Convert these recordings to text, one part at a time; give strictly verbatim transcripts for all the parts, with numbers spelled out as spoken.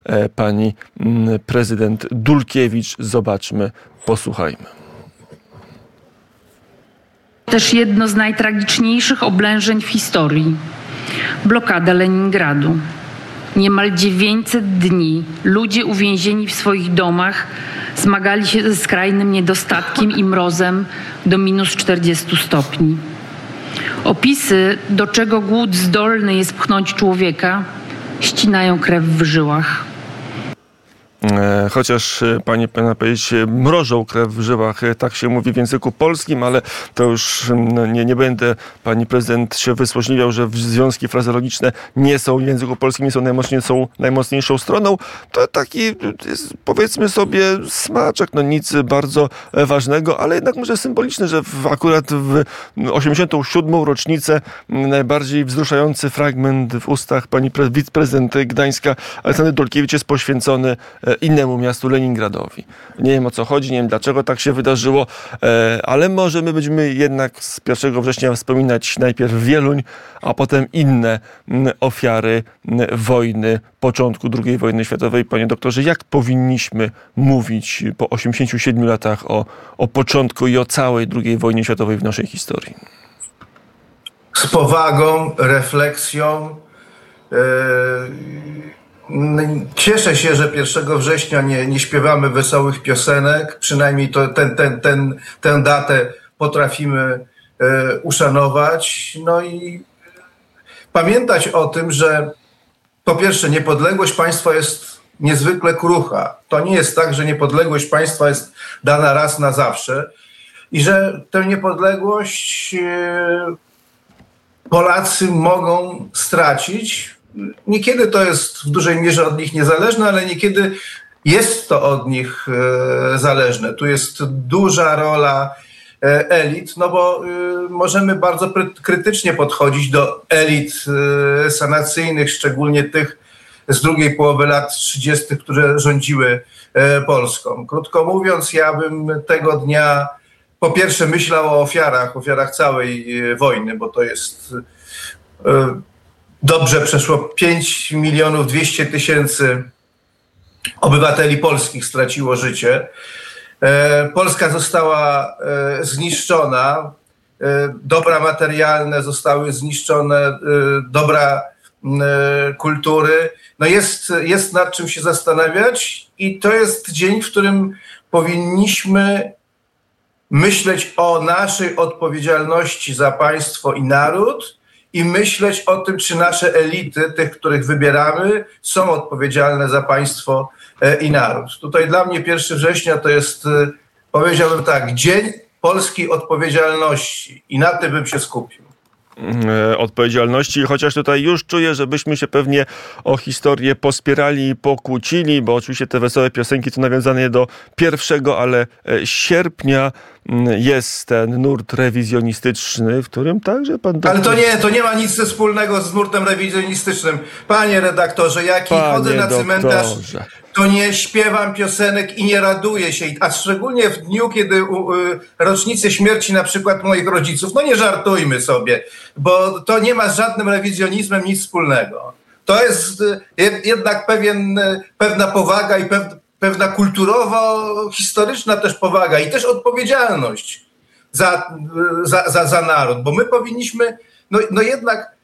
pani prezydent Dulkiewicz. Zobaczmy, posłuchajmy. Też jedno z najtragiczniejszych oblężeń w historii. Blokada Leningradu. Niemal dziewięćset dni ludzie uwięzieni w swoich domach zmagali się ze skrajnym niedostatkiem i mrozem do minus czterdziestu stopni. Opisy, do czego głód zdolny jest pchnąć człowieka, ścinają krew w żyłach. Chociaż pani powinna powiedzieć, mrożą krew w żyłach, tak się mówi w języku polskim, ale to już nie, nie będę, pani prezydent się wysłośliwiał, że związki frazeologiczne nie są w języku polskim, nie są najmocniejszą, najmocniejszą stroną. To taki jest, powiedzmy sobie, smaczek, no nic bardzo ważnego, ale jednak może symboliczne, że w, akurat w osiemdziesiątą siódmą rocznicę najbardziej wzruszający fragment w ustach pani pre, wiceprezydent Gdańska Aleksandry Dulkiewicz jest poświęcony innemu miastu, Leningradowi. Nie wiem, o co chodzi, nie wiem, dlaczego tak się wydarzyło, ale może my będziemy jednak z pierwszego września wspominać najpierw Wieluń, a potem inne ofiary wojny, początku drugiej wojny światowej. Panie doktorze, jak powinniśmy mówić po osiemdziesięciu siedmiu latach o, o początku i o całej drugiej wojnie światowej w naszej historii? Z powagą, refleksją. Yy... Cieszę się, że pierwszego września nie, nie śpiewamy wesołych piosenek. Przynajmniej to, ten, ten, ten, tę datę potrafimy e, uszanować. No i pamiętać o tym, że po pierwsze niepodległość państwa jest niezwykle krucha. To nie jest tak, że niepodległość państwa jest dana raz na zawsze i że tę niepodległość e, Polacy mogą stracić. Niekiedy to jest w dużej mierze od nich niezależne, ale niekiedy jest to od nich e, zależne. Tu jest duża rola e, elit, no bo e, możemy bardzo pry- krytycznie podchodzić do elit e, sanacyjnych, szczególnie tych z drugiej połowy lat trzydziestych, które rządziły e, Polską. Krótko mówiąc, ja bym tego dnia po pierwsze myślał o ofiarach, ofiarach całej e, wojny, bo to jest... E, Dobrze przeszło pięć milionów dwieście tysięcy obywateli polskich straciło życie. Polska została zniszczona, dobra materialne zostały zniszczone, dobra kultury. No jest, jest nad czym się zastanawiać i to jest dzień, w którym powinniśmy myśleć o naszej odpowiedzialności za państwo i naród, i myśleć o tym, czy nasze elity, tych, których wybieramy, są odpowiedzialne za państwo i naród. Tutaj dla mnie pierwszego września to jest, powiedziałbym tak, Dzień Polskiej Odpowiedzialności i na tym bym się skupił. Odpowiedzialności, chociaż tutaj już czuję, że byśmy się pewnie o historię pospierali i pokłócili, bo oczywiście te wesołe piosenki to nawiązanie do pierwszego, ale sierpnia jest ten nurt rewizjonistyczny, w którym także pan doktor... Ale to nie, to nie ma nic wspólnego z nurtem rewizjonistycznym. Panie redaktorze, jak chodzę na cmentarz, to nie śpiewam piosenek i nie raduję się. A szczególnie w dniu, kiedy u, y, rocznicy śmierci na przykład moich rodziców. No nie żartujmy sobie, bo to nie ma z żadnym rewizjonizmem nic wspólnego. To jest y, jednak pewien, y, pewna powaga i pew, pewna kulturowo-historyczna też powaga i też odpowiedzialność za, y, za, za, za naród. Bo my powinniśmy, no, no jednak...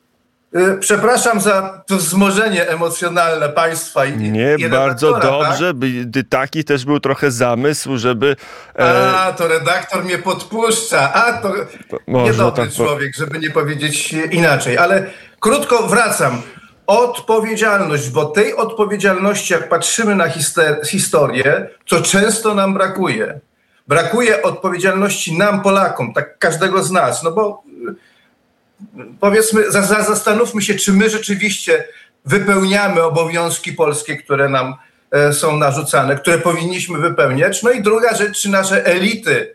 Przepraszam za to wzmożenie emocjonalne państwa i Nie, i bardzo dobrze. Tak? By, taki też był trochę zamysł, żeby... E... A, to redaktor mnie podpuszcza. A, to niedobry tak człowiek, żeby nie powiedzieć inaczej. Ale krótko wracam. Odpowiedzialność, bo tej odpowiedzialności, jak patrzymy na hister- historię, to często nam brakuje. Brakuje odpowiedzialności nam, Polakom, tak każdego z nas, no bo powiedzmy, za, za, zastanówmy się, czy my rzeczywiście wypełniamy obowiązki polskie, które nam e, są narzucane, które powinniśmy wypełniać. No i druga rzecz, czy nasze elity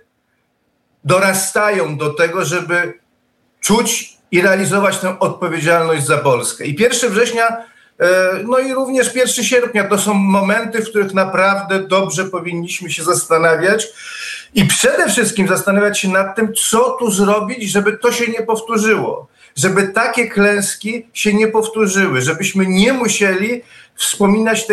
dorastają do tego, żeby czuć i realizować tę odpowiedzialność za Polskę. I pierwszego września, e, no i również pierwszego sierpnia to są momenty, w których naprawdę dobrze powinniśmy się zastanawiać i przede wszystkim zastanawiać się nad tym, co tu zrobić, żeby to się nie powtórzyło. żeby takie klęski się nie powtórzyły, żebyśmy nie musieli wspominać tej